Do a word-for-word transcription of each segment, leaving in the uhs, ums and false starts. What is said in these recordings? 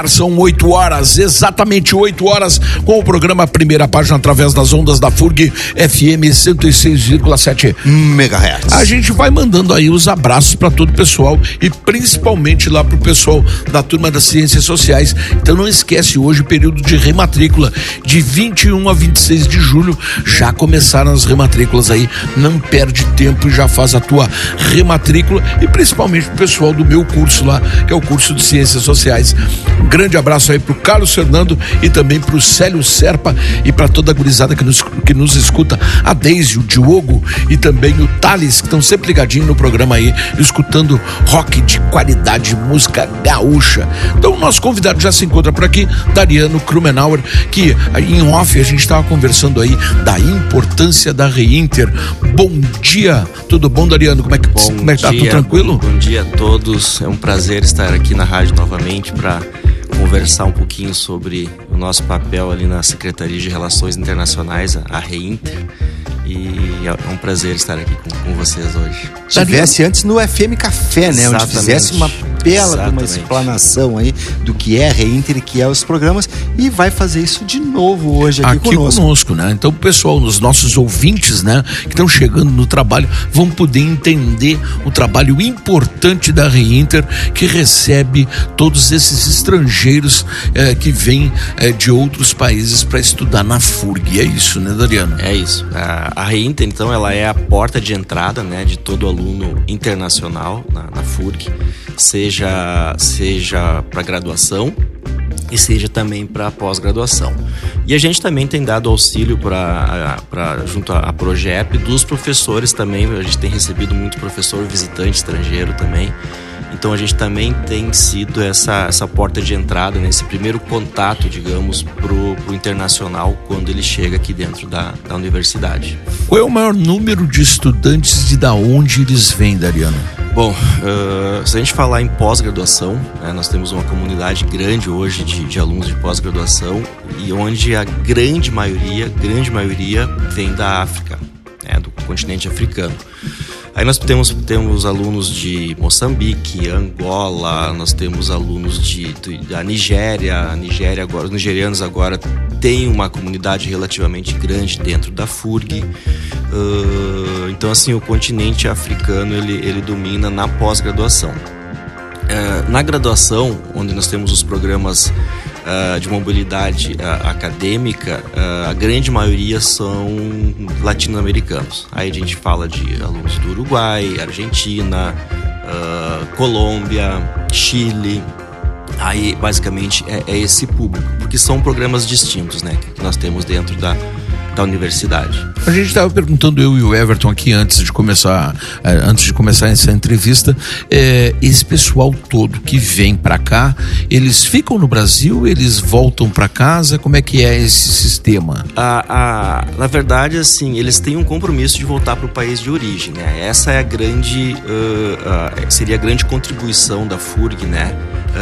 São oito horas, exatamente oito horas, com o programa Primeira Página através das ondas da F U R G F M cento e seis vírgula sete megahertz. A gente vai mandando aí os abraços para todo o pessoal e principalmente lá pro pessoal da turma das Ciências Sociais. Então não esquece, hoje período de rematrícula de vinte e um a vinte e seis de julho, já começaram as rematrículas aí, não perde tempo e já faz a tua rematrícula, e principalmente pro pessoal do meu curso lá, que é o curso de Ciências Sociais. Um grande abraço aí pro Carlos Fernando e também pro Célio Serpa e para toda a gurizada que nos, que nos escuta, a Deise, o Diogo e também o Thales, que estão sempre ligadinhos no programa aí, escutando rock de qualidade, música gaúcha. Então o nosso convidado já se encontra por aqui, Dariano Krumenauer, que em off a gente estava conversando aí da importância da Reinter. Bom dia, tudo bom, Dariano? Como é que, bom como é que tá? Dia, tudo tranquilo? Bom, bom dia a todos, é um prazer estar aqui na rádio novamente para conversar um pouquinho sobre o nosso papel ali na Secretaria de Relações Internacionais, a Reinter, e é um prazer estar aqui com, com vocês hoje. Estivesse antes no F M Café, né? Exatamente. Onde fizesse uma bela de uma explanação aí do que é a Reinter e que é os programas, e vai fazer isso de novo hoje aqui, aqui conosco. conosco, né? Então, pessoal, os nossos ouvintes, né, que estão chegando no trabalho, vão poder entender o trabalho importante da Reinter, que recebe todos esses estrangeiros eh, que vêm eh, de outros países para estudar na F U R G. É isso, né, Dariano? É isso. A, a Reinter, então, ela é a porta de entrada, né, de todo aluno internacional na, na F U R G, seja, seja para graduação e seja também para pós-graduação. E a gente também tem dado auxílio para junto à Progep dos professores também. A gente tem recebido muito professor visitante estrangeiro também. Então a gente também tem sido essa, essa porta de entrada, né, esse primeiro contato, digamos, pro, pro internacional quando ele chega aqui dentro da, da universidade. Qual é o maior número de estudantes e da onde eles vêm, Dariano? Bom, uh, se a gente falar em pós-graduação, né, nós temos uma comunidade grande hoje de, de alunos de pós-graduação, e onde a grande maioria, grande maioria vem da África, né, do continente africano. Aí nós temos, temos alunos de Moçambique, Angola, nós temos alunos de, de, da Nigéria. A Nigéria agora, os nigerianos agora têm uma comunidade relativamente grande dentro da F U R G. Uh, então, assim, o continente africano, ele, ele domina na pós-graduação. Uh, na graduação, onde nós temos os programas Uh, de mobilidade uh, acadêmica, uh, a grande maioria são latino-americanos. Aí a gente fala de alunos do Uruguai, Argentina, uh, Colômbia, Chile. Aí basicamente é, é esse público, porque são programas distintos, né, que nós temos dentro da da universidade. A gente estava perguntando, eu e o Everton aqui antes de começar, antes de começar essa entrevista, é, esse pessoal todo que vem para cá, eles ficam no Brasil, eles voltam para casa, como é que é esse sistema? A, a, na verdade, assim, eles têm um compromisso de voltar para o país de origem, né? Essa é a grande, uh, uh, seria a grande contribuição da F U R G, né?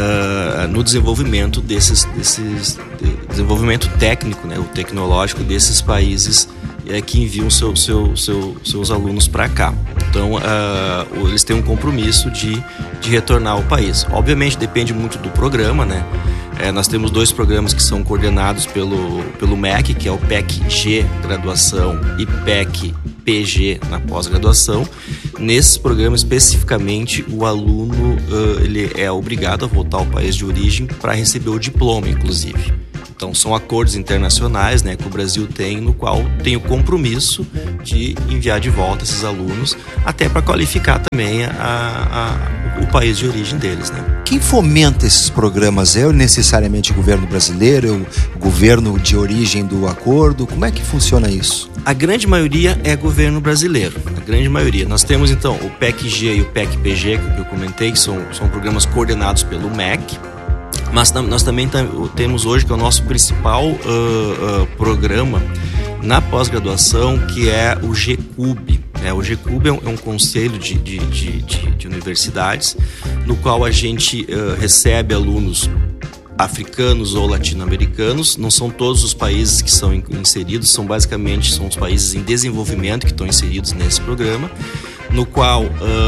Uh, no desenvolvimento desses, desses de, desenvolvimento técnico, né, o tecnológico desses países é, que enviam seu, seu, seu, seus alunos para cá. Então uh, eles têm um compromisso de, de retornar ao país. Obviamente depende muito do programa, né? É, nós temos dois programas que são coordenados pelo, pelo M E C, que é o P E C G Graduação e P E C P G na pós-graduação. Nesse programa especificamente, o aluno uh, ele é obrigado a voltar ao país de origem para receber o diploma, inclusive. Então são acordos internacionais, né, que o Brasil tem, no qual tem o compromisso de enviar de volta esses alunos, até para qualificar também a, a, o país de origem deles, né? Quem fomenta esses programas é necessariamente o governo brasileiro, é o governo de origem do acordo? Como é que funciona isso? A grande maioria é governo brasileiro, a grande maioria. Nós temos então o P E C G e o P E C P G, que eu comentei, que são, são programas coordenados pelo M E C. Mas nós também temos hoje, que é o nosso principal uh, uh, programa na pós-graduação, que é o G C U B. É, o G C U B é um, é um conselho de, de, de, de, de universidades, no qual a gente uh, recebe alunos africanos ou latino-americanos. Não são todos os países que são inseridos, são basicamente são os países em desenvolvimento que estão inseridos nesse programa. no qual uh,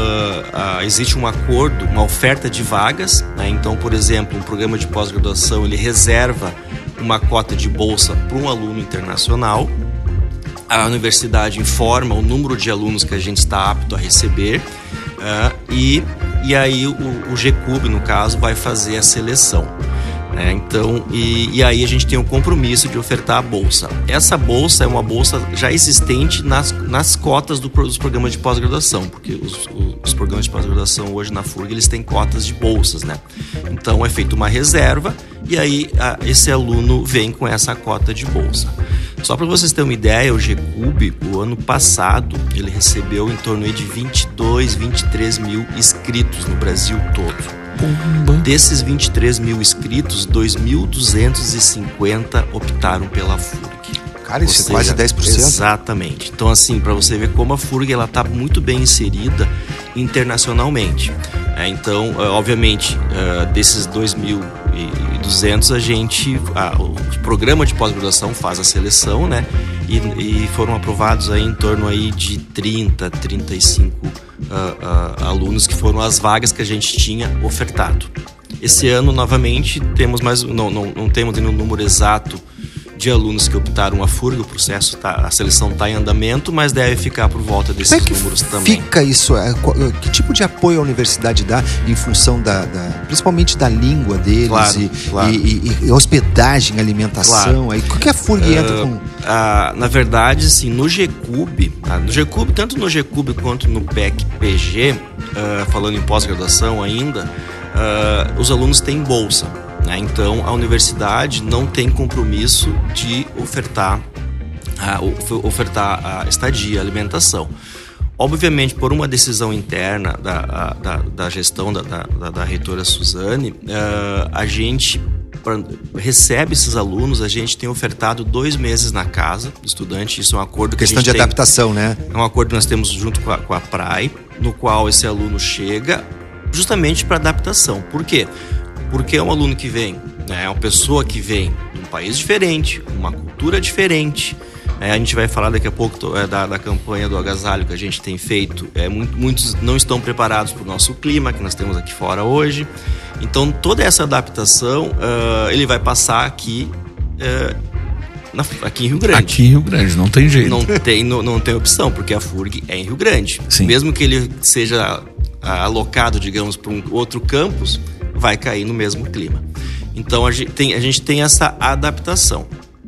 uh, existe um acordo, uma oferta de vagas, né? Então, por exemplo, um programa de pós-graduação, ele reserva uma cota de bolsa para um aluno internacional. A universidade informa o número de alunos que a gente está apto a receber, uh, e, e aí o, o G C U B, no caso, vai fazer a seleção. É, então, e, e aí a gente tem o compromisso de ofertar a bolsa. Essa bolsa é uma bolsa já existente nas, nas cotas do, dos programas de pós-graduação, porque os, os programas de pós-graduação hoje na F U R G, eles têm cotas de bolsas, né? Então é feita uma reserva e aí a, esse aluno vem com essa cota de bolsa. Só para vocês terem uma ideia, o G C U B, o ano passado, ele recebeu em torno de vinte e dois, vinte e três mil inscritos no Brasil todo. Pumba. Desses vinte e três mil inscritos, dois mil duzentos e cinquenta optaram pela F U R G. Cara, isso é quase dez por cento. Exatamente. Então, assim, para você ver como a F U R G ela está muito bem inserida internacionalmente. É, então, obviamente, desses dois mil e duzentos, a gente, a, o programa de pós-graduação faz a seleção, né? E, e foram aprovados aí em torno aí de trinta, trinta e cinco uh, uh, alunos, que foram as vagas que a gente tinha ofertado. Esse ano, novamente, temos mais, não, não, não temos ainda o número exato de alunos que optaram a F U R G, o processo tá, a seleção está em andamento, mas deve ficar por volta desses Como é que números também. Fica isso? Que tipo de apoio a universidade dá em função da, da principalmente da língua deles, claro, e, claro. E, e, e hospedagem, alimentação? Claro. Aí, o que a F U R G uh, entra com? Uh, na verdade, assim, no G C U B, uh, no G C U B, tanto no G C U B quanto no P E C P G, uh, falando em pós-graduação ainda, uh, os alunos têm bolsa. Então, a universidade não tem compromisso de ofertar a, ofertar a estadia, a alimentação. Obviamente, por uma decisão interna da, da, da gestão da, da, da reitora Suzane, a gente recebe esses alunos, a gente tem ofertado dois meses na casa do estudante. Isso é um acordo que questão a gente de tem, adaptação, né? É um acordo que nós temos junto com a, com a P R A I, no qual esse aluno chega justamente para adaptação. Por quê? Porque é um aluno que vem, né, é uma pessoa que vem de um país diferente, uma cultura diferente. É, a gente vai falar daqui a pouco é, da, da campanha do agasalho que a gente tem feito. É, muito, muitos não estão preparados para o nosso clima, que nós temos aqui fora hoje. Então, toda essa adaptação, uh, ele vai passar aqui, uh, na, aqui em Rio Grande. Aqui em Rio Grande, não tem jeito. Não tem, não, não tem opção, porque a F U R G é em Rio Grande. Sim. Mesmo que ele seja alocado, digamos, para um outro campus, vai cair no mesmo clima. Então, a gente tem, a gente tem essa adaptação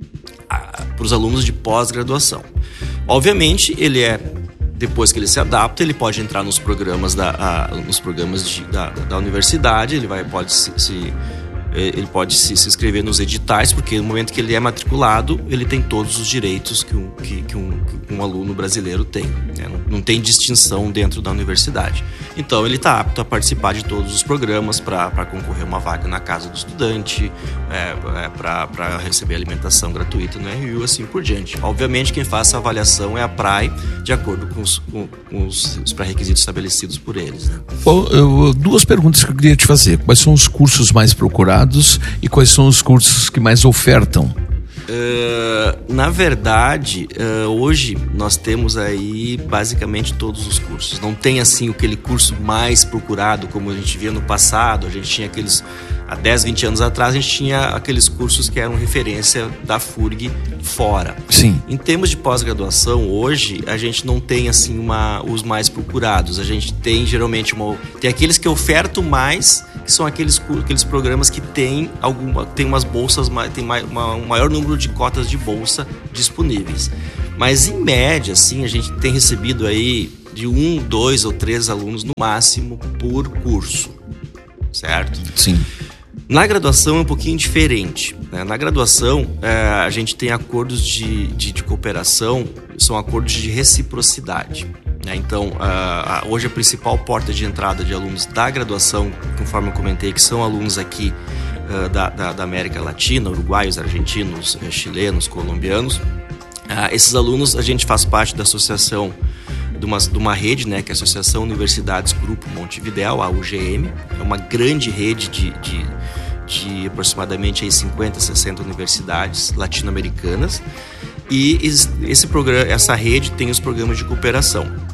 para os alunos de pós-graduação. Obviamente, ele é, depois que ele se adapta, ele pode entrar nos programas da, a, nos programas de, da, da universidade, ele vai, pode se, se ele pode se, se inscrever nos editais, porque no momento que ele é matriculado, ele tem todos os direitos que um, que, que um, que um aluno brasileiro tem, né? não, não tem distinção dentro da universidade. Então, ele está apto a participar de todos os programas para concorrer a uma vaga na casa do estudante, é, é, para receber alimentação gratuita no R U, assim por diante. Obviamente, quem faz essa avaliação é a P R A I, de acordo com os, com, com os, os pré-requisitos estabelecidos por eles. Né? Bom, eu, duas perguntas que eu queria te fazer. Quais são os cursos mais procurados e quais são os cursos que mais ofertam? Uh, na verdade, uh, hoje nós temos aí basicamente todos os cursos. Não tem assim aquele curso mais procurado como a gente via no passado. A gente tinha aqueles, há dez, vinte anos atrás, a gente tinha aqueles cursos que eram referência da F U R G fora. Sim. Em termos de pós-graduação, hoje a gente não tem assim uma, os mais procurados. A gente tem geralmente uma, tem aqueles que ofertam mais, que são aqueles, aqueles programas que tem alguma, tem umas bolsas, tem uma, um maior número de cotas de bolsa disponíveis. Mas em média, assim, a gente tem recebido aí de um, dois ou três alunos no máximo por curso, certo? Sim. Na graduação é um pouquinho diferente, né? Na graduação é, a gente tem acordos de, de, de cooperação, são acordos de reciprocidade. Então, uh, hoje a principal porta de entrada de alunos da graduação, conforme eu comentei, que são alunos aqui uh, da, da, da América Latina, uruguaios, argentinos, chilenos, colombianos. Uh, esses alunos, a gente faz parte da associação, de uma, de uma rede, né, que é a Associação Universidades Grupo Montevidéu, a U G M. É uma grande rede de, de, de aproximadamente aí cinquenta, sessenta universidades latino-americanas. E esse programa, essa rede tem os programas de cooperação.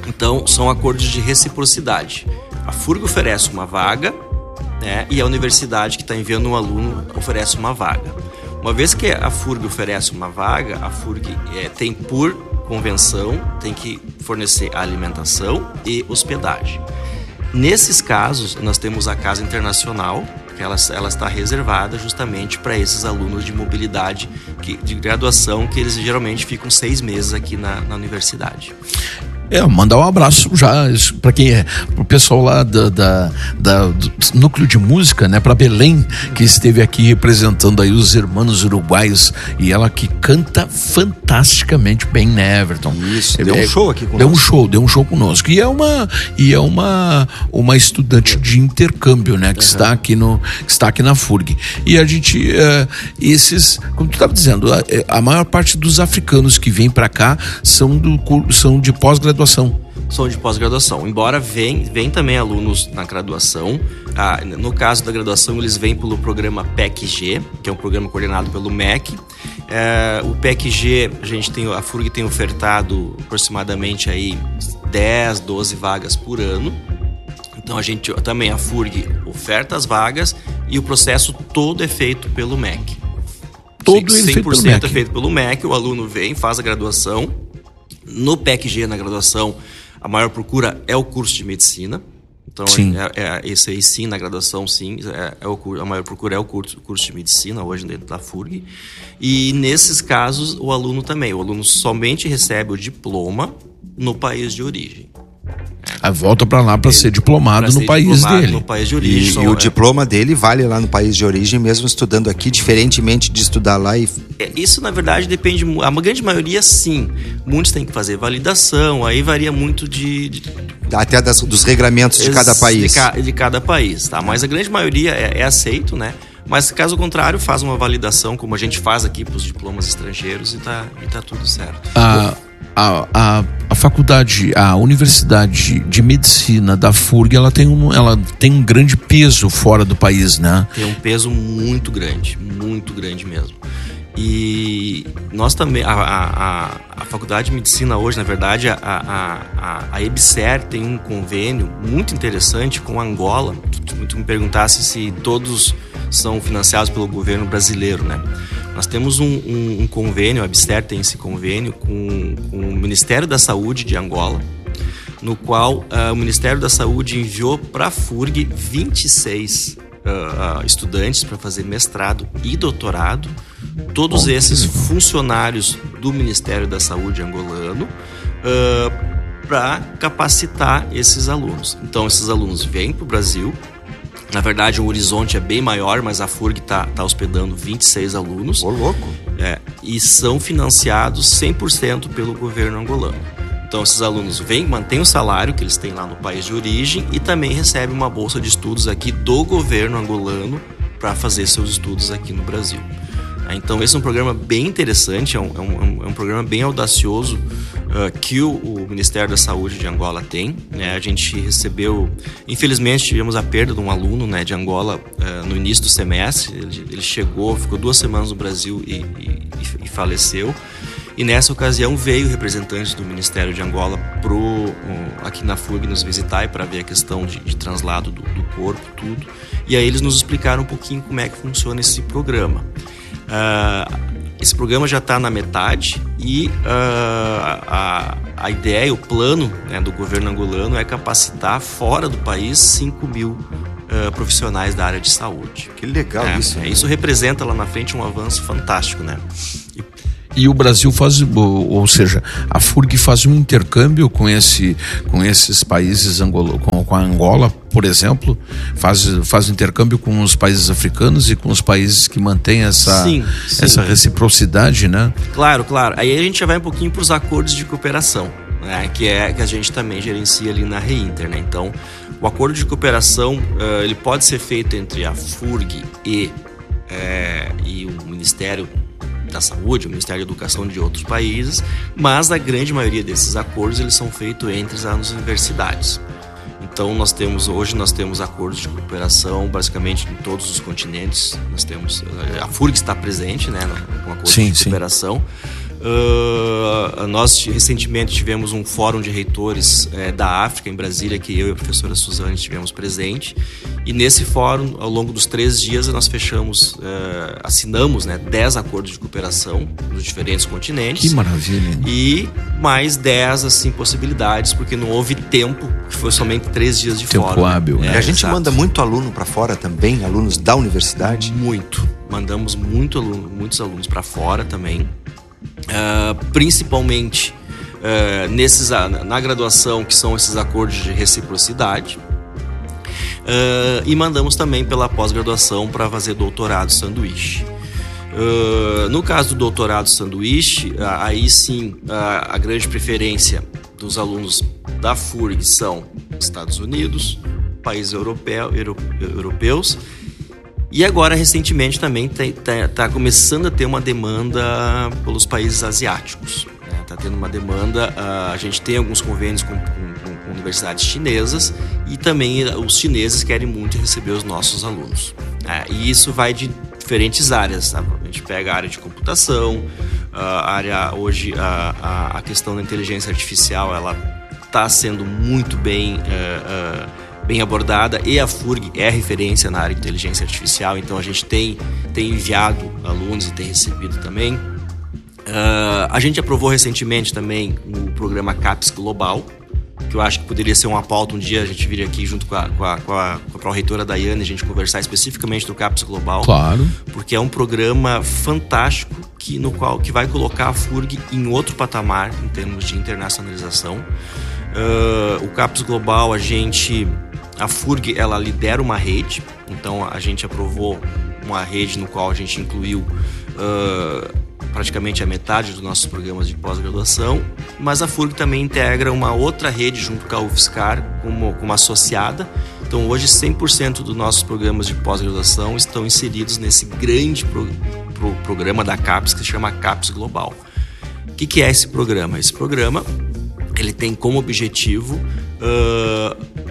Então, são acordos de reciprocidade. A FURG oferece uma vaga, né, e a universidade que está enviando um aluno oferece uma vaga. Uma vez que a FURG oferece uma vaga, a FURG é, tem por convenção, tem que fornecer alimentação e hospedagem. Nesses casos, nós temos a Casa Internacional, que ela, ela está reservada justamente para esses alunos de mobilidade que, de graduação, que eles geralmente ficam seis meses aqui na, na universidade. É, mandar um abraço já para quem é, pro pessoal lá da, da, da, do núcleo de música, né, para Belém, que esteve aqui representando aí os irmãos uruguaios, e ela que canta fantasticamente bem, né, Everton? Isso, é, deu um show aqui conosco. Deu um show, deu um show conosco. E é uma, e é uma, uma estudante de intercâmbio, né, que uhum. está aqui no, que está aqui na FURG. E a gente, uh, esses, como tu estava dizendo, a, a maior parte dos africanos que vêm para cá são, do, são de pós-graduação. São de pós-graduação, embora vem, vem também alunos na graduação. Ah, no caso da graduação, eles vêm pelo programa P E C G, que é um programa coordenado pelo M E C. É, o P E C G, a gente tem, a FURG tem ofertado aproximadamente aí dez, doze vagas por ano. Então a gente também, a FURG oferta as vagas e o processo todo é feito pelo M E C. Todo cem por cento feito pelo M E C. é feito pelo M E C, o aluno vem, faz a graduação. No P E C G, na graduação, a maior procura é o curso de medicina. Então, é, é, esse aí sim, na graduação, sim, é, é o, a maior procura é o curso, o curso de medicina, hoje dentro da FURG. E nesses casos, o aluno também. O aluno somente recebe o diploma no país de origem. Aí volta para lá para ser diplomado pra no ser país diplomado dele. No país de origem. E, e o é. diploma dele vale lá no país de origem, mesmo estudando aqui, diferentemente de estudar lá e... É, isso, na verdade, depende... A grande maioria, sim. Muitos têm que fazer validação, aí varia muito de... de até das, dos regramentos de cada país. De, ca, de cada país, tá? Mas a grande maioria é, é aceito, né? Mas, caso contrário, faz uma validação, como a gente faz aqui para os diplomas estrangeiros, e tá, e tá tudo certo. Ah... A, a, a faculdade, a Universidade de Medicina da FURG, ela tem, um, ela tem um grande peso fora do país, né? Tem um peso muito grande, muito grande mesmo. E nós também, a, a, a Faculdade de Medicina hoje, na verdade, a, a, a, a EBSER tem um convênio muito interessante com Angola. Tu, tu me perguntasse se todos são financiados pelo governo brasileiro, né? Nós temos um, um, um convênio, a EBSER tem esse convênio com, com o Ministério da Saúde de Angola, no qual uh, o Ministério da Saúde enviou para a FURG vinte e seis uh, uh, estudantes para fazer mestrado e doutorado, todos Bom, esses funcionários do Ministério da Saúde angolano, uh, para capacitar esses alunos. Então, esses alunos vêm para o Brasil. Na verdade, o horizonte é bem maior, mas a FURG está tá hospedando vinte e seis alunos. Ô, louco! É, e são financiados cem por cento pelo governo angolano. Então, esses alunos vêm, mantêm o salário que eles têm lá no país de origem e também recebem uma bolsa de estudos aqui do governo angolano para fazer seus estudos aqui no Brasil. Então, esse é um programa bem interessante, é um, é um, é um programa bem audacioso uh, que o, o Ministério da Saúde de Angola tem. Né? A gente recebeu, infelizmente, tivemos a perda de um aluno, né, de Angola uh, no início do semestre. Ele, ele chegou, ficou duas semanas no Brasil e, e, e faleceu. E nessa ocasião veio o representante do Ministério de Angola pro, uh, aqui na FURG nos visitar e para ver a questão de, de translado do, do corpo, tudo. E aí eles nos explicaram um pouquinho como é que funciona esse programa. Uh, esse programa já está na metade e uh, a, a ideia, o plano, né, do governo angolano é capacitar fora do país cinco mil uh, profissionais da área de saúde. Que legal é, isso. É, isso representa lá na frente um avanço fantástico, né? E, E o Brasil faz, ou seja, a FURG faz um intercâmbio com, esse, com esses países, Angola, com, com a Angola, por exemplo, faz, faz intercâmbio com os países africanos e com os países que mantêm essa, sim, sim. essa reciprocidade, né? Claro, claro. Aí a gente já vai um pouquinho para os acordos de cooperação, né? Que é que a gente também gerencia ali na Reinter, né? Então, o acordo de cooperação, uh, ele pode ser feito entre a FURG e, é, e o Ministério da Saúde, o Ministério da Educação de outros países, mas a grande maioria desses acordos eles são feitos entre as universidades. Então nós temos hoje nós temos acordos de cooperação basicamente em todos os continentes. Nós temos a FURG está presente, né, com acordos sim, de cooperação. Uh, nós recentemente tivemos um fórum de reitores uh, da África em Brasília, que eu e a professora Suzane estivemos presentes, e nesse fórum, ao longo dos três dias, nós fechamos, uh, assinamos né, dez acordos de cooperação nos diferentes continentes. Que maravilha! E mais dez assim, possibilidades, porque não houve tempo, que foi somente três dias de tempo fórum. hábil. Né? É, e a gente exato. manda muito aluno para fora também, alunos da universidade? Muito. Mandamos muito aluno, muitos alunos para fora também. Uh, principalmente uh, nesses, na graduação, que são esses acordos de reciprocidade, uh, e mandamos também pela pós-graduação para fazer doutorado sanduíche. Uh, no caso do doutorado sanduíche, uh, aí sim uh, a grande preferência dos alunos da F U R G são Estados Unidos, países europeu, euro, europeus. E agora, recentemente, também está tá começando a ter uma demanda pelos países asiáticos. Está né? tendo uma demanda, uh, a gente tem alguns convênios com, com, com universidades chinesas e também os chineses querem muito receber os nossos alunos. Né? E isso vai de diferentes áreas. Tá? A gente pega a área de computação, a área hoje, a, a, a questão da inteligência artificial, ela está sendo muito bem... Uh, uh, bem abordada, e a F U R G é referência na área de inteligência artificial, então a gente tem, tem enviado alunos e tem recebido também. Uh, a gente aprovou recentemente também o programa CAPES Global, que eu acho que poderia ser uma pauta um dia, a gente vir aqui junto com a, com a, com a, com a pró-reitora Daiane, a gente conversar especificamente do CAPES Global. Claro. Porque é um programa fantástico que, no qual, que vai colocar a F U R G em outro patamar em termos de internacionalização. Uh, o CAPES Global, a gente... A F U R G, ela lidera uma rede, então a gente aprovou uma rede no qual a gente incluiu uh, praticamente a metade dos nossos programas de pós-graduação, mas a F U R G também integra uma outra rede junto com a UFSCar como, como associada. Então hoje cem por cento dos nossos programas de pós-graduação estão inseridos nesse grande pro, pro, programa da CAPES, que se chama CAPES Global. O que, que é esse programa? Esse programa ele tem como objetivo uh,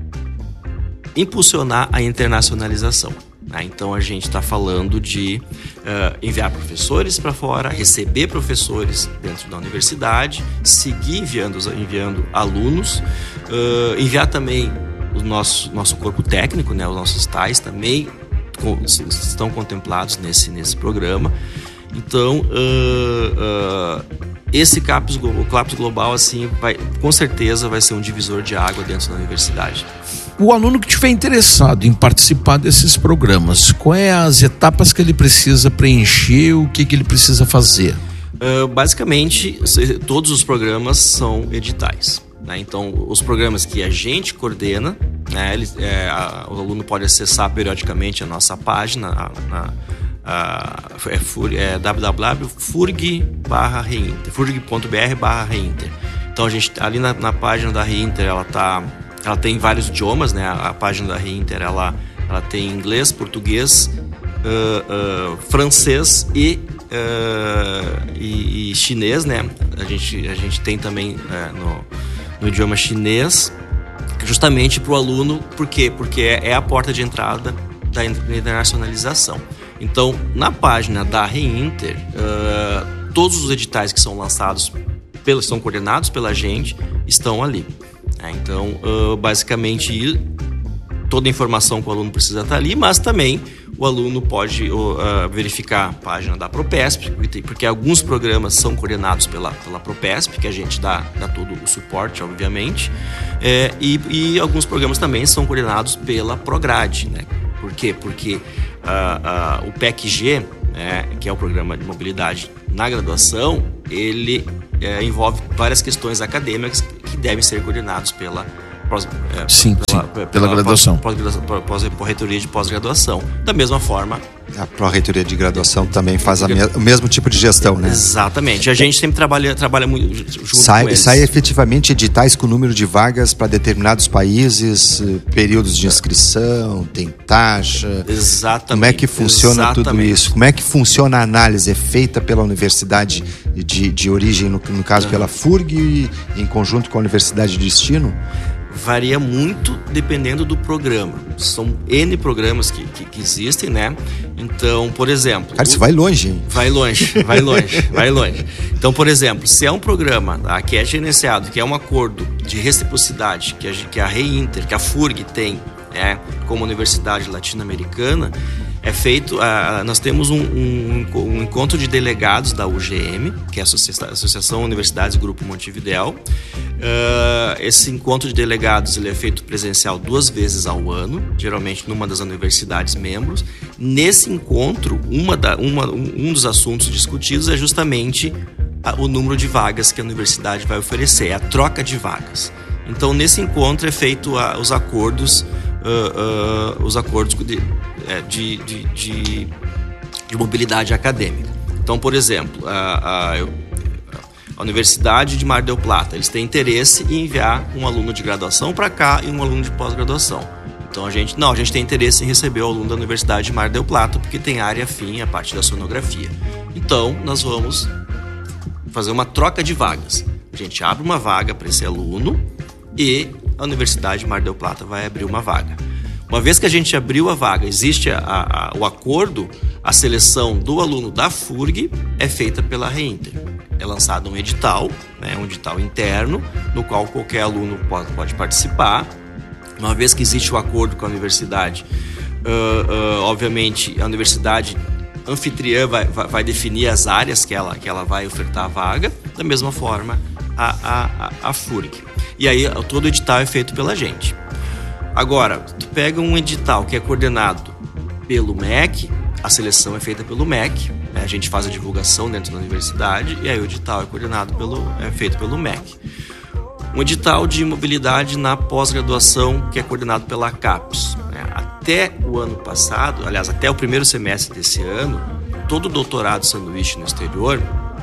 impulsionar a internacionalização. Né? Então a gente está falando de uh, enviar professores para fora, receber professores dentro da universidade, seguir enviando, enviando alunos, uh, enviar também o nosso, nosso corpo técnico, né? Os nossos tais também com, estão contemplados nesse, nesse programa. Então uh, uh, esse CAPES, o CAPES Global assim, vai, com certeza vai ser um divisor de água dentro da universidade. O aluno que estiver interessado em participar desses programas, quais as etapas que ele precisa preencher, o que, que ele precisa fazer? Uh, basicamente, todos os programas são editais. Né? Então, os programas que a gente coordena, né, ele, é, a, o aluno pode acessar periodicamente a nossa página, a, a, a, é, é w w w ponto furg barra reinter, furg ponto b r barra reinter. Então, a gente, ali na, na página da Reinter, ela está... Ela tem vários idiomas, né? A, a página da Reinter, ela, ela tem inglês, português, uh, uh, francês e, uh, e, e chinês, né? A gente, a gente tem também uh, no, no idioma chinês, justamente para o aluno, por quê? Porque é, é a porta de entrada da internacionalização. Então, na página da Reinter, uh, todos os editais que são lançados, pelo, são coordenados pela gente, estão ali. Então, uh, basicamente, toda a informação que o aluno precisa estar ali, mas também o aluno pode uh, verificar a página da Propesp, porque alguns programas são coordenados pela, pela Propesp, que a gente dá, dá todo o suporte, obviamente, é, e, e alguns programas também são coordenados pela Prograde. Né? Por quê? Porque uh, uh, o P E C G, é, que é o Programa de Mobilidade na graduação, ele é, envolve várias questões acadêmicas que devem ser coordenados pela pós, é, sim, pela, sim, pela, pela graduação, pós, pós, pós, pró-reitoria de pós-graduação. Da mesma forma, a pró-reitoria de graduação também faz a me, o mesmo tipo de gestão, né? Exatamente. A gente sempre trabalha, trabalha muito junto sai, com eles. Sai efetivamente editais com número de vagas para determinados países, períodos de inscrição, tem taxa. Exatamente. Como é que funciona Exatamente. tudo isso? Como é que funciona a análise? É feita pela universidade de, de origem, no, no caso uhum. pela F U R G, em conjunto com a universidade de destino? Varia muito dependendo do programa. São N programas que, que, que existem, né? Então, por exemplo... Cara, o... você vai longe, hein? Vai longe, vai longe, vai longe. Então, por exemplo, se é um programa, tá, que é gerenciado, que é um acordo de reciprocidade, que a, que a Reinter, que a F U R G tem, né, como Universidade Latino-Americana, é feito, uh, nós temos um, um, um encontro de delegados da U G M, que é a Associação Universidades Grupo Montevidéu. Uh, esse encontro de delegados ele é feito presencial duas vezes ao ano, geralmente numa das universidades membros. Nesse encontro, uma da, uma, um, um dos assuntos discutidos é justamente a, o número de vagas que a universidade vai oferecer, é a troca de vagas. Então, nesse encontro é feito a, os acordos, uh, uh, os acordos de, de, de, de, de mobilidade acadêmica. Então, por exemplo, a, a, a Universidade de Mar del Plata, eles têm interesse em enviar um aluno de graduação para cá e um aluno de pós-graduação. Então, a gente, não, a gente tem interesse em receber o aluno da Universidade de Mar del Plata porque tem área afim, a parte da sonografia. Então, nós vamos fazer uma troca de vagas. A gente abre uma vaga para esse aluno e a Universidade de Mar del Plata vai abrir uma vaga. Uma vez que a gente abriu a vaga, existe a, a, o acordo, a seleção do aluno da F U R G é feita pela Reinter. É lançado um edital, né, um edital interno, no qual qualquer aluno pode, pode participar. Uma vez que existe o acordo com a universidade, uh, uh, obviamente a universidade anfitriã vai, vai, vai definir as áreas que ela, que ela vai ofertar a vaga, da mesma forma a, a, a F U R G. E aí todo o edital é feito pela gente. Agora, tu pega um edital que é coordenado pelo M E C, a seleção é feita pelo M E C, né? A gente faz a divulgação dentro da universidade e aí o edital é coordenado pelo, é feito pelo M E C. Um edital de mobilidade na pós-graduação que é coordenado pela CAPES. Né? Até o ano passado, aliás, até o primeiro semestre desse ano, todo doutorado sanduíche no exterior,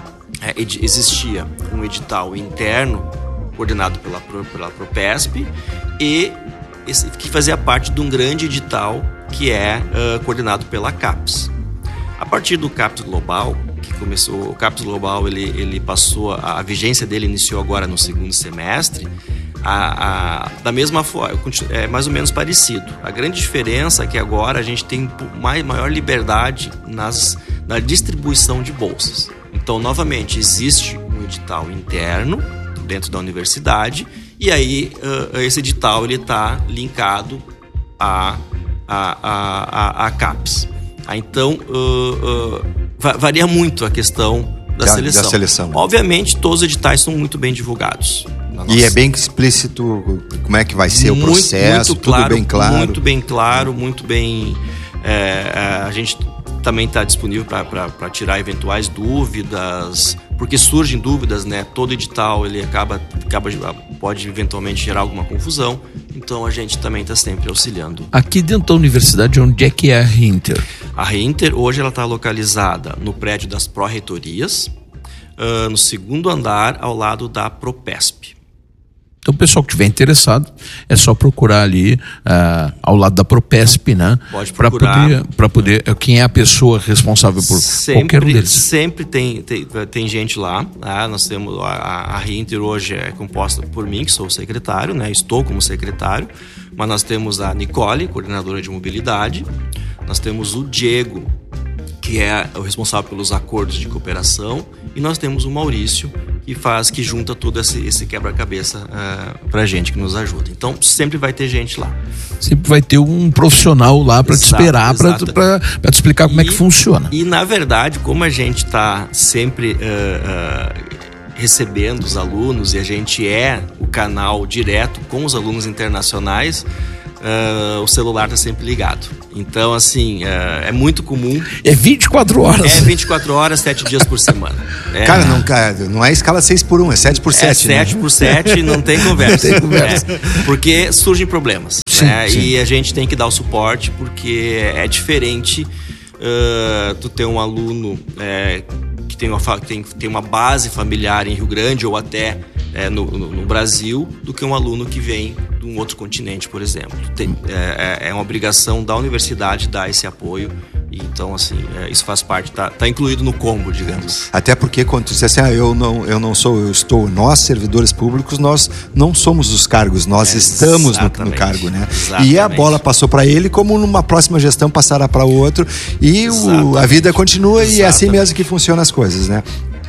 é, existia um edital interno coordenado pela, pela Propesp e esse, que fazia parte de um grande edital que é uh, coordenado pela CAPES. A partir do CAPES Global, que começou, o CAPES Global ele, ele passou, a, a vigência dele iniciou agora no segundo semestre, a, a, da mesma forma, é mais ou menos parecido. A grande diferença é que agora a gente tem mais, maior liberdade nas, na distribuição de bolsas. Então, novamente, existe um edital interno dentro da universidade e aí uh, esse edital está linkado a, a, a, a, a CAPES. Ah, então, uh, uh, varia muito a questão da, da, seleção. da seleção. Obviamente, todos os editais são muito bem divulgados. E é bem explícito como é que vai ser muito, o processo, muito claro, tudo bem claro. Muito bem claro, muito bem... É, a gente também está disponível para tirar eventuais dúvidas, porque surgem dúvidas, né? Todo edital ele acaba, acaba pode eventualmente gerar alguma confusão, então a gente também está sempre auxiliando. Aqui dentro da universidade, onde é que é a Reinter? A Reinter hoje ela está localizada no prédio das pró-reitorias, uh, no segundo andar, ao lado da Propesp. Então, o pessoal que estiver interessado, é só procurar ali uh, ao lado da Propesp, né? Pode procurar. Para poder, para poder, quem é a pessoa responsável por sempre, qualquer um deles. Sempre tem, tem, tem gente lá. Né? Nós temos a, a Reinter hoje é composta por mim, que sou o secretário, né? Estou como secretário. Mas nós temos a Nicole, coordenadora de mobilidade. Nós temos o Diego, que é o responsável pelos acordos de cooperação. E nós temos o Maurício, que faz, que junta todo esse, esse quebra-cabeça uh, pra gente, que nos ajuda. Então, sempre vai ter gente lá. Sempre vai ter um profissional lá para te esperar, para te explicar como e, é que funciona. E, na verdade, como a gente está sempre uh, uh, recebendo os alunos e a gente é o canal direto com os alunos internacionais, Uh, o celular está sempre ligado. Então, assim, uh, é muito comum. É vinte e quatro horas. É vinte e quatro horas, sete dias por semana. É. Cara, não, cara, não é escala seis por um, é sete por sete. É sete por sete, não tem conversa. Não tem conversa. É, porque surgem problemas. Sim, né? sim. E a gente tem que dar o suporte, porque é diferente uh, tu ter um aluno é, que tem uma, tem, tem uma base familiar em Rio Grande ou até é, no, no, no Brasil, do que um aluno que vem de um outro continente, por exemplo. Tem, é, é uma obrigação da universidade dar esse apoio Então, assim, é, isso faz parte, tá, tá incluído no combo, digamos. Até porque quando tu diz assim, ah, eu não, eu não sou, eu estou, nós, servidores públicos, nós não somos os cargos, nós é, estamos no, no cargo, né? Exatamente. E a bola passou para ele, como numa próxima gestão passará para o outro, e o, a vida continua. Exatamente. E é assim mesmo que funcionam as coisas, né?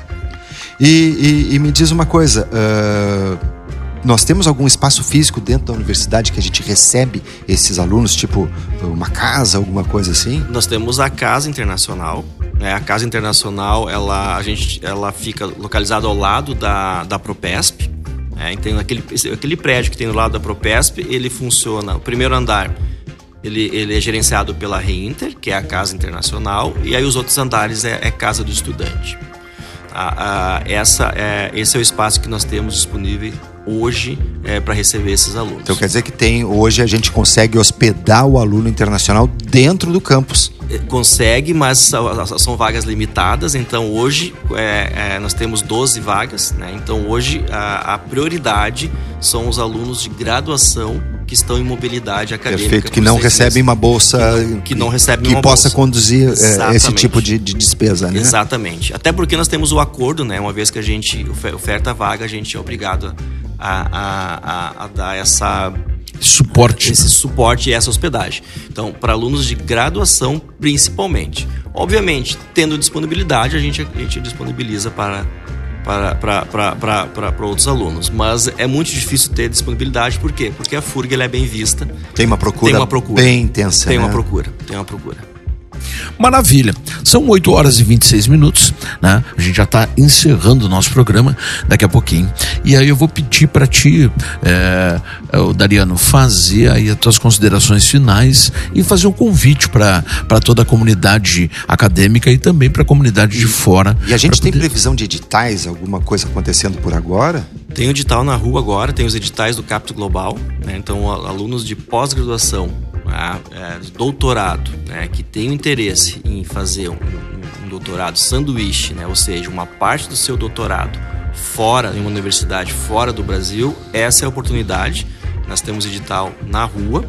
E, e, e me diz uma coisa, uh, nós temos algum espaço físico dentro da universidade que a gente recebe esses alunos, tipo uma casa, alguma coisa assim? Nós temos a Casa Internacional, né? A Casa Internacional, ela, a gente, ela fica localizada ao lado da, da Propesp, né? Então aquele, aquele prédio que tem do lado da Propesp, ele funciona, o primeiro andar, ele, ele é gerenciado pela Reinter, que é a Casa Internacional, e aí os outros andares é, é Casa do Estudante. A, a, essa, é, esse é o espaço que nós temos disponível hoje é, para receber esses alunos. Então quer dizer que tem, hoje a gente consegue hospedar o aluno internacional dentro do campus? Consegue, mas são vagas limitadas. Então hoje é, é, nós temos doze vagas, né? Então hoje a, a prioridade são os alunos de graduação que estão em mobilidade acadêmica. Perfeito, que não recebem uma bolsa, que não, que não recebem que uma possa bolsa. conduzir é, esse tipo de, de despesa, né? Exatamente. Até porque nós temos o acordo, né? Uma vez que a gente oferta a vaga, a gente é obrigado a, a, a, a dar essa suporte, esse suporte e essa hospedagem. Então, para alunos de graduação, principalmente. Obviamente, tendo disponibilidade, a gente, a gente disponibiliza para para, para, para, para, para, para outros alunos. Mas é muito difícil ter disponibilidade. Por quê? Porque a F U R G ela é bem vista. Tem uma procura, tem uma procura bem intensa. Tem né? uma procura. Tem uma procura. Maravilha. São oito horas e vinte e seis minutos, né? A gente já está encerrando o nosso programa daqui a pouquinho. E aí eu vou pedir para ti, é, o Dariano, fazer aí as tuas considerações finais e fazer um convite para toda a comunidade acadêmica e também para a comunidade de fora. E a gente tem poder... previsão de editais, alguma coisa acontecendo por agora? Tem o edital na rua agora, tem os editais do Capto Global, né? Então alunos de pós-graduação, né? é, de doutorado, né? Que tem interesse em fazer um, um, um doutorado sanduíche, né? Ou seja, uma parte do seu doutorado fora, em uma universidade fora do Brasil, essa é a oportunidade. Nós temos edital na rua,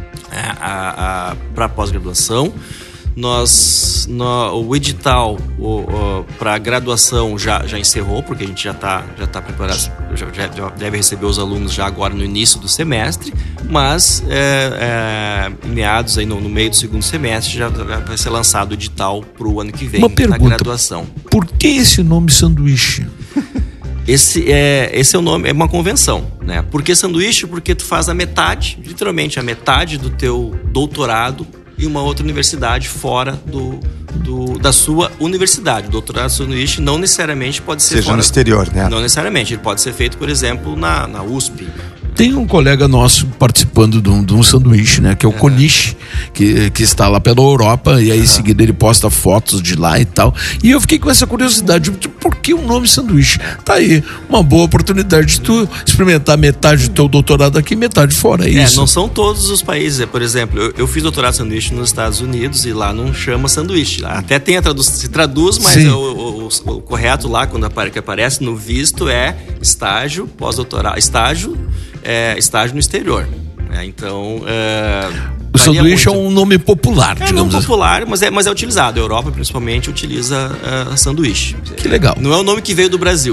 é, para pós-graduação. Nós, no, o edital para graduação já, já encerrou, porque a gente já está já tá preparado, já, já deve receber os alunos já agora no início do semestre, mas é, é, em meados, aí no, no meio do segundo semestre, já vai ser lançado o edital para o ano que vem. Uma pergunta, na graduação. Por que esse nome sanduíche? Esse é, esse é o nome, é uma convenção, né? Por que sanduíche? Porque tu faz a metade, literalmente a metade do teu doutorado em uma outra universidade fora do, do, da sua universidade. O doutorado sanduíche não necessariamente pode ser Seja fora, no exterior, né? Não necessariamente. Ele pode ser feito, por exemplo, na, na U S P. Tem um colega nosso participando de um, de um sanduíche, né? Que é o uhum. Konishi, que, que está lá pela Europa, e aí uhum. em seguida ele posta fotos de lá e tal. E eu fiquei com essa curiosidade, por que o nome sanduíche? Tá aí, uma boa oportunidade de tu experimentar metade do teu doutorado aqui e metade fora, é isso? É, não são todos os países. Por exemplo, eu, eu fiz doutorado sanduíche nos Estados Unidos e lá não chama sanduíche. Até tem a tradução, se traduz, mas o, o, o, o correto lá, quando aparece no visto, é estágio, pós-doutorado, estágio, É, estágio no exterior. É, então, é, o sanduíche muito. É um nome popular, é, digamos. É um nome popular, mas é, mas é utilizado. A Europa, principalmente, utiliza uh, sanduíche. Que legal. Não é o nome que veio do Brasil.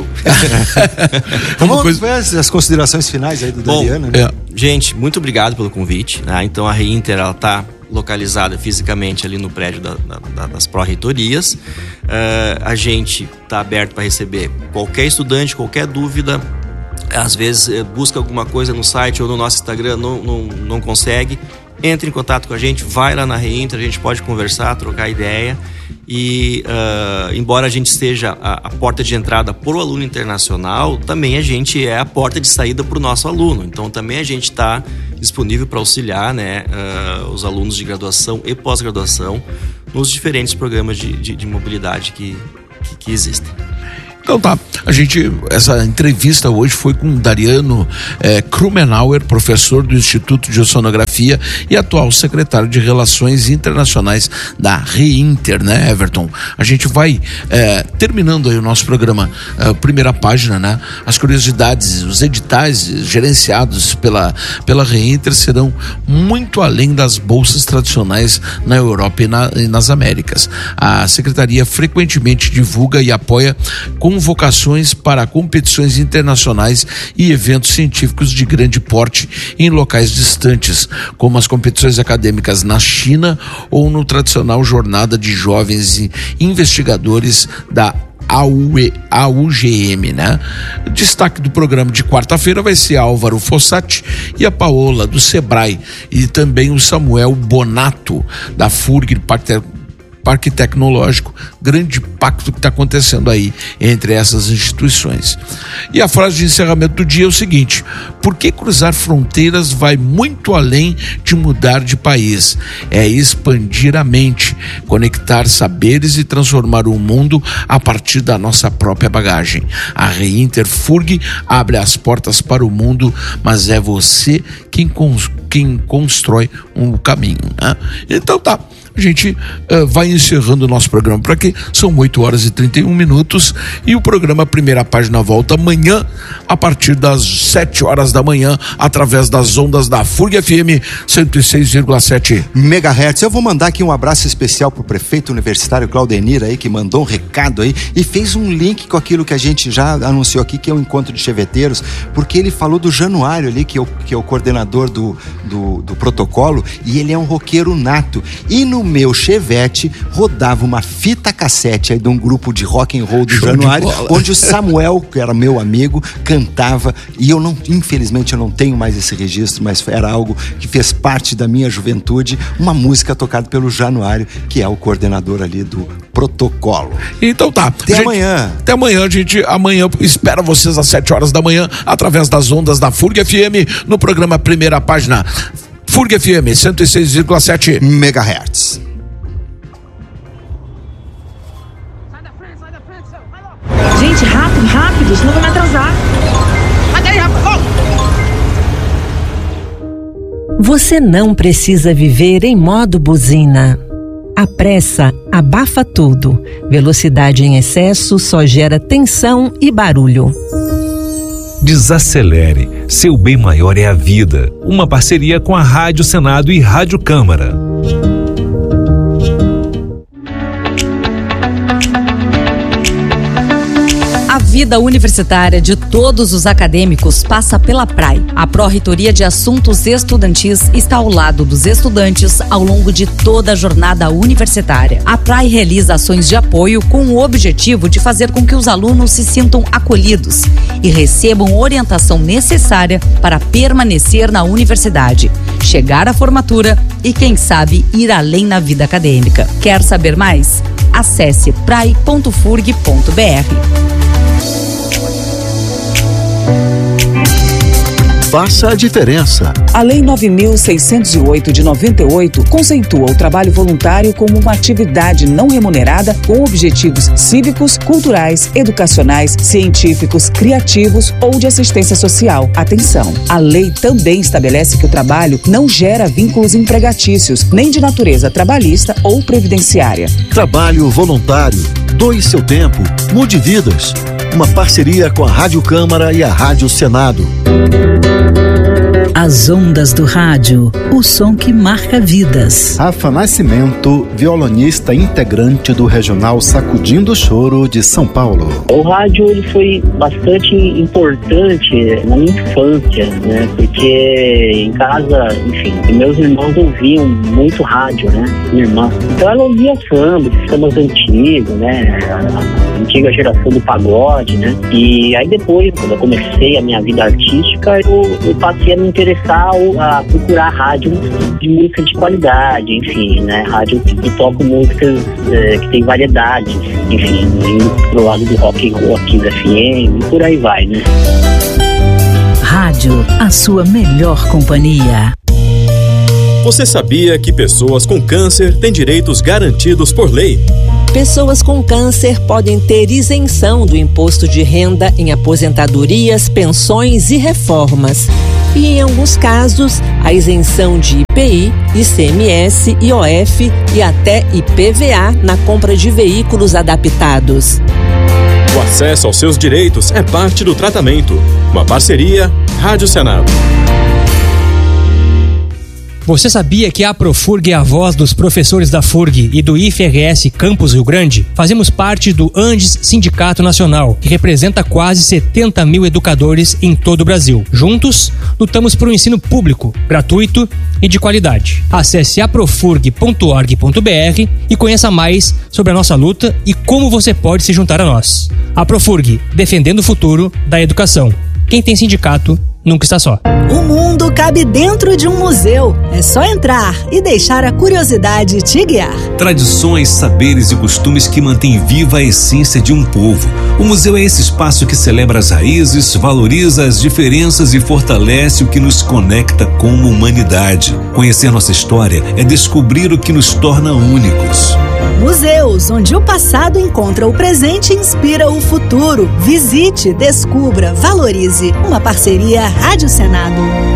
Vamos coisa... ver as considerações finais aí do Bom, Dariano. Né? É. Gente, muito obrigado pelo convite. Né? Então, a Reinter, ela está localizada fisicamente ali no prédio da, da, das pró-reitorias. Uh, a gente está aberto para receber qualquer estudante, qualquer dúvida. Às vezes busca alguma coisa no site ou no nosso Instagram, não, não, não consegue, entre em contato com a gente, vai lá na Reinter, a gente pode conversar, trocar ideia. E uh, embora a gente seja a, a porta de entrada para o aluno internacional, também a gente é a porta de saída para o nosso aluno. Então também a gente está disponível para auxiliar, né, uh, os alunos de graduação e pós-graduação nos diferentes programas de, de, de mobilidade que, que, que existem. Então tá, a gente, essa entrevista hoje foi com o Dariano eh, Krumenauer, professor do Instituto de Oceanografia e atual secretário de Relações Internacionais da Reinter, né, Everton? A gente vai eh, terminando aí o nosso programa, eh, primeira página, né? As curiosidades, os editais gerenciados pela, pela Reinter serão muito além das bolsas tradicionais na Europa e, na, e nas Américas. A secretaria frequentemente divulga e apoia convocações para competições internacionais e eventos científicos de grande porte em locais distantes, como as competições acadêmicas na China ou no tradicional Jornada de Jovens Investigadores da A U G M, né? O destaque do programa de quarta-feira vai ser Álvaro Fossati e a Paola do Sebrae e também o Samuel Bonato da F U R G, Parque Tecnológico. Grande pacto que está acontecendo aí entre essas instituições. E a frase de encerramento do dia é o seguinte: por que cruzar fronteiras vai muito além de mudar de país? É expandir a mente, conectar saberes e transformar o mundo a partir da nossa própria bagagem. A Reinter F U R G abre as portas para o mundo, mas é você quem, cons- quem constrói um caminho, né? Então tá, a gente uh, vai encerrando o nosso programa por aqui. São oito horas e trinta e um minutos e o programa Primeira Página volta amanhã a partir das sete horas da manhã através das ondas da F U R G F M cento e seis vírgula sete megahertz. Eu vou mandar aqui um abraço especial pro prefeito universitário Claudenir aí, que mandou um recado aí e fez um link com aquilo que a gente já anunciou aqui, que é o encontro de cheveteiros, porque ele falou do Januário ali, que é o, que é o coordenador do, do, do protocolo, e ele é um roqueiro nato. E no meu Chevette rodava uma fita cassete aí de um grupo de rock and roll do Show Januário, onde o Samuel, que era meu amigo, cantava, e eu não, infelizmente eu não tenho mais esse registro, mas era algo que fez parte da minha juventude, uma música tocada pelo Januário, que é o coordenador ali do protocolo. Então tá. Até gente, amanhã. Até amanhã, gente. Amanhã espero vocês às sete horas da manhã, através das ondas da F U R G F M, no programa Primeira Página. F U R G F M cento e seis vírgula sete megahertz. Gente, rápido, rápido, senão vai me atrasar. Você não precisa viver em modo buzina. A pressa abafa tudo. Velocidade em excesso só gera tensão e barulho. Desacelere. Seu bem maior é a vida. Uma parceria com a Rádio Senado e Rádio Câmara. A vida universitária de todos os acadêmicos passa pela P R A I. A Pró-Reitoria de Assuntos Estudantis está ao lado dos estudantes ao longo de toda a jornada universitária. A P R A I realiza ações de apoio com o objetivo de fazer com que os alunos se sintam acolhidos e recebam orientação necessária para permanecer na universidade, chegar à formatura e, quem sabe, ir além na vida acadêmica. Quer saber mais? Acesse prai ponto furg ponto br. Faça a diferença. A Lei nove mil seiscentos e oito de noventa e oito conceitua o trabalho voluntário como uma atividade não remunerada com objetivos cívicos, culturais, educacionais, científicos, criativos ou de assistência social. Atenção! A lei também estabelece que o trabalho não gera vínculos empregatícios, nem de natureza trabalhista ou previdenciária. Trabalho voluntário. Doe seu tempo. Mude vidas. Uma parceria com a Rádio Câmara e a Rádio Senado. As ondas do rádio, o som que marca vidas. Rafa Nascimento, violonista integrante do Regional Sacudindo o Choro de São Paulo. O rádio ele foi bastante importante na minha infância, né? Porque em casa, enfim, meus irmãos ouviam muito rádio, né? Minha irmã. Então ela ouvia samba, sistemas antigos, né? A antiga geração do pagode, né? E aí depois, quando eu comecei a minha vida artística, eu, eu passei a me interessar a procurar rádio de música de qualidade, enfim, né? Rádio que, que toca músicas é, que tem variedade, enfim, indo pro lado do rock and roll aqui da F M e por aí vai, né? Rádio, a sua melhor companhia. Você sabia que pessoas com câncer têm direitos garantidos por lei? Pessoas com câncer podem ter isenção do imposto de renda em aposentadorias, pensões e reformas. E, em alguns casos, a isenção de I P I, I C M S, I O F e até I P V A na compra de veículos adaptados. O acesso aos seus direitos é parte do tratamento. Uma parceria Rádio Senado. Você sabia que a Profurg é a voz dos professores da F U R G e do I F R S Campus Rio Grande? Fazemos parte do Andes Sindicato Nacional, que representa quase setenta mil educadores em todo o Brasil. Juntos, lutamos por um ensino público, gratuito e de qualidade. Acesse aprofurg ponto org ponto br e conheça mais sobre a nossa luta e como você pode se juntar a nós. A Profurg, defendendo o futuro da educação. Quem tem sindicato nunca está só. O mundo cabe dentro de um museu. É só entrar e deixar a curiosidade te guiar. Tradições, saberes e costumes que mantêm viva a essência de um povo. O museu é esse espaço que celebra as raízes, valoriza as diferenças e fortalece o que nos conecta como humanidade. Conhecer nossa história é descobrir o que nos torna únicos. Museus, onde o passado encontra o presente e inspira o futuro. Visite, descubra, valorize. Uma parceria Rádio Senado.